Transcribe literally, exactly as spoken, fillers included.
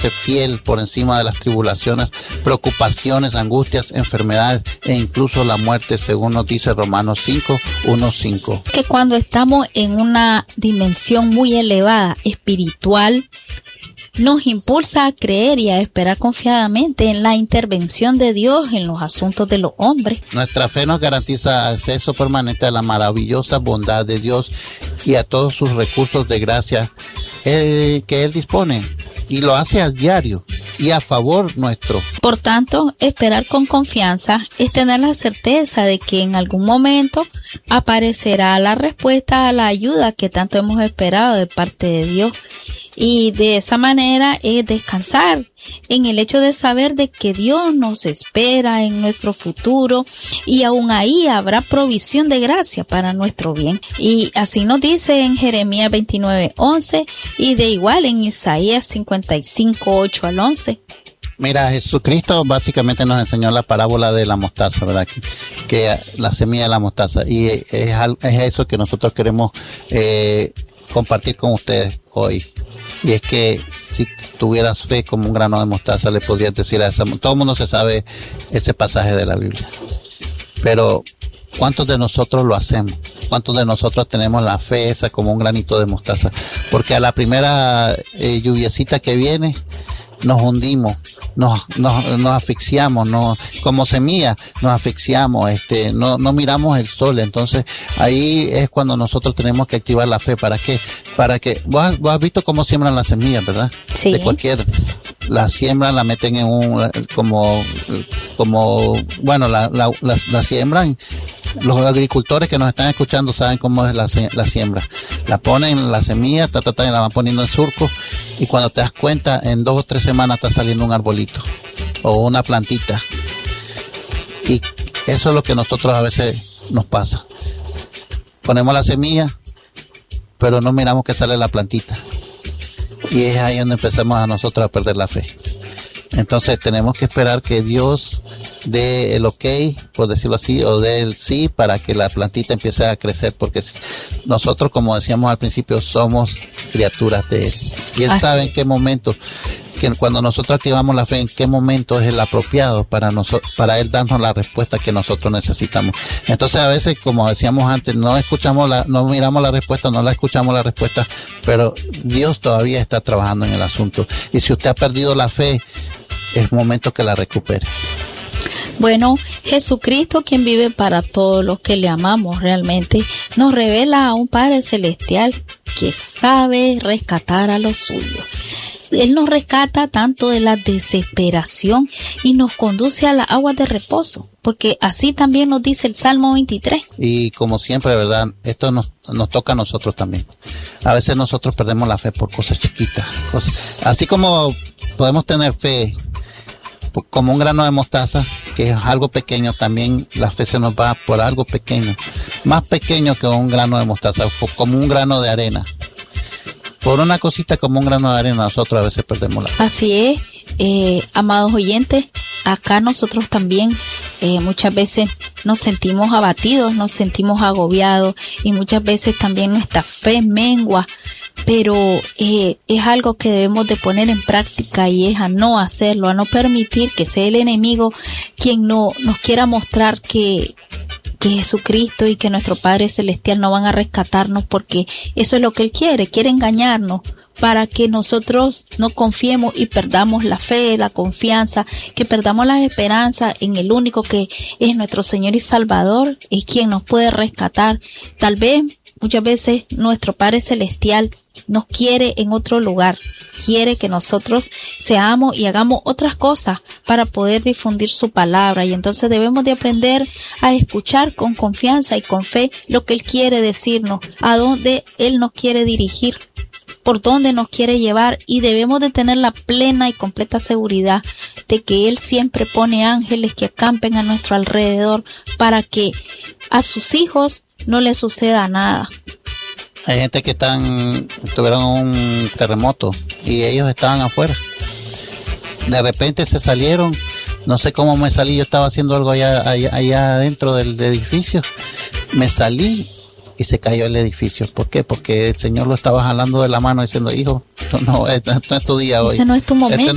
mantenerse fiel por encima de las tribulaciones, preocupaciones, angustias, enfermedades e incluso la muerte, según nos dice Romanos cinco, uno, cinco. Que cuando estamos en una dimensión muy elevada, espiritual, nos impulsa a creer y a esperar confiadamente en la intervención de Dios en los asuntos de los hombres. Nuestra fe nos garantiza acceso permanente a la maravillosa bondad de Dios y a todos sus recursos de gracia eh, que Él dispone, y lo hace a diario y a favor nuestro. Por tanto, esperar con confianza es tener la certeza de que en algún momento aparecerá la respuesta a la ayuda que tanto hemos esperado de parte de Dios. Y de esa manera es descansar en el hecho de saber de que Dios nos espera en nuestro futuro y aún ahí habrá provisión de gracia para nuestro bien. Y así nos dice en Jeremías veintinueve, once y de igual en Isaías cincuenta y cinco, ocho al once. Mira, Jesucristo básicamente nos enseñó la parábola de la mostaza, ¿verdad? Que, que la semilla de la mostaza. Y es, es eso que nosotros queremos eh, compartir con ustedes hoy. Y es que si tuvieras fe como un grano de mostaza, le podrías decir a esa... Todo el mundo se sabe ese pasaje de la Biblia. Pero, ¿cuántos de nosotros lo hacemos? ¿Cuántos de nosotros tenemos la fe esa como un granito de mostaza? Porque a la primera eh, lluviecita que viene, nos hundimos, nos, nos, nos asfixiamos, nos, como semilla nos asfixiamos, este, no, no miramos el sol. Entonces ahí es cuando nosotros tenemos que activar la fe. ¿Para qué? Para que, vos has, vos has visto cómo siembran las semillas, ¿verdad? Sí. De cualquier, la siembran, la meten en un, como, como, bueno, la, la, la, la siembran. Los agricultores que nos están escuchando saben cómo es la, la siembra. La ponen la semilla, ta, ta, ta, y la van poniendo en surco, y cuando te das cuenta, en dos o tres semanas está saliendo un arbolito o una plantita. Y eso es lo que nosotros a veces nos pasa. Ponemos la semilla, pero no miramos que sale la plantita. Y es ahí donde empezamos a nosotros a perder la fe. Entonces tenemos que esperar que Dios dé el ok, por decirlo así, o dé el sí para que la plantita empiece a crecer, porque nosotros, como decíamos al principio, somos criaturas de Él. Y Él así sabe en qué momento, que cuando nosotros activamos la fe, en qué momento es el apropiado para nosotros, para Él darnos la respuesta que nosotros necesitamos. Entonces a veces, como decíamos antes, no escuchamos la, no miramos la respuesta, no la escuchamos la respuesta, pero Dios todavía está trabajando en el asunto. Y si usted ha perdido la fe, es momento que la recupere. Bueno, Jesucristo, quien vive para todos los que le amamos realmente, nos revela a un Padre Celestial que sabe rescatar a los suyos. Él nos rescata tanto de la desesperación y nos conduce a las aguas de reposo, porque así también nos dice el Salmo veintitrés. Y como siempre, ¿verdad? Esto nos, nos toca a nosotros también. A veces nosotros perdemos la fe por cosas chiquitas. Cosas, así como podemos tener fe como un grano de mostaza, que es algo pequeño, también la fe se nos va por algo pequeño, más pequeño que un grano de mostaza, como un grano de arena. Por una cosita como un grano de arena, nosotros a veces perdemos la fe. Así es, eh, amados oyentes, acá nosotros también eh, muchas veces nos sentimos abatidos, nos sentimos agobiados, y muchas veces también nuestra fe mengua. Pero eh, es algo que debemos de poner en práctica, y es a no hacerlo, a no permitir que sea el enemigo quien no nos quiera mostrar que, que Jesucristo y que nuestro Padre Celestial no van a rescatarnos, porque eso es lo que Él quiere, quiere engañarnos para que nosotros no confiemos y perdamos la fe, la confianza, que perdamos la esperanza en el único que es nuestro Señor y Salvador, y quien nos puede rescatar. Tal vez muchas veces nuestro Padre Celestial nos quiere en otro lugar, quiere que nosotros seamos y hagamos otras cosas para poder difundir su palabra, y entonces debemos de aprender a escuchar con confianza y con fe lo que Él quiere decirnos, a dónde Él nos quiere dirigir, por dónde nos quiere llevar, y debemos de tener la plena y completa seguridad de que Él siempre pone ángeles que acampen a nuestro alrededor para que a sus hijos no les suceda nada. Hay gente que están, tuvieron un terremoto y ellos estaban afuera. De repente se salieron, no sé cómo me salí, yo estaba haciendo algo allá, allá, allá adentro del edificio. Me salí y se cayó el edificio. ¿Por qué? Porque el Señor lo estaba jalando de la mano diciendo, hijo, esto no, esto no es tu día hoy. Ese no es tu momento. Este